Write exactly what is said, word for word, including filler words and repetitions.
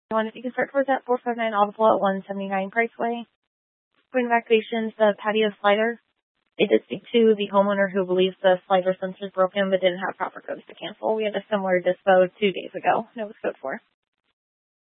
One, if you can start towards that four five nine Audible at one seventy-nine Priceway. Point of activations, the patio slider. They did speak to the homeowner who believes the slider sensor is broken but didn't have proper codes to cancel. We had a similar dispo two days ago. No, it was code four.